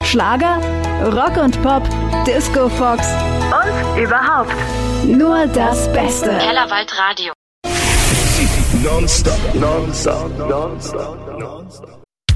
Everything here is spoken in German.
Schlager, Rock und Pop, Disco Fox und überhaupt nur das Beste. Kellerwald Radio. Non-stop.